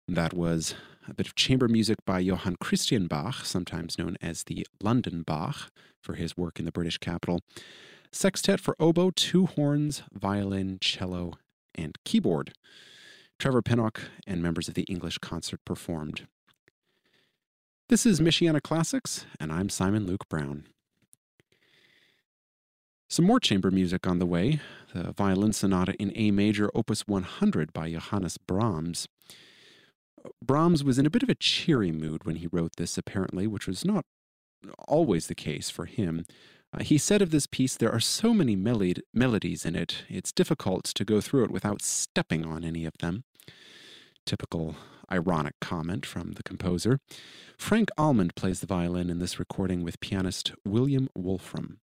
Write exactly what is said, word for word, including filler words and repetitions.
That was a bit of chamber music by Johann Christian Bach, sometimes known as the London Bach, for his work in the British capital. Sextet for oboe, two horns, violin, cello, and keyboard. Trevor Pinnock and members of the English Concert performed. This is Michiana Classics, and I'm Simon Luke Brown. Some more chamber music on the way. The Violin Sonata in A Major, Opus one hundred by Johannes Brahms. Brahms was in a bit of a cheery mood when he wrote this, apparently, which was not always the case for him. Uh, he said of this piece, there are so many melod- melodies in it, it's difficult to go through it without stepping on any of them. Typical ironic comment from the composer. Frank Almond plays the violin in this recording with pianist William Wolfram.